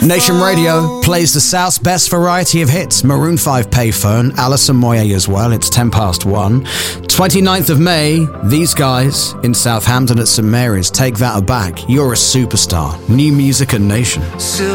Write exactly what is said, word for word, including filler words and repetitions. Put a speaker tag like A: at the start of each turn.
A: Nation Radio plays the South's best variety of hits. Maroon five, Payphone, Alison Moyet as well. It's ten past one. twenty-ninth of May, these guys in Southampton at St Mary's, Take That Aback. You're a superstar. New music and Nation.